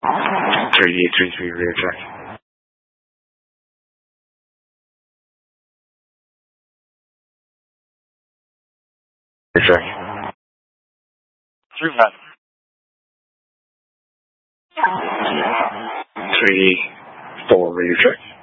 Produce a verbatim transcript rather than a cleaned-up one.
three D three three rear check. Rear check. Three nine. three four rear check.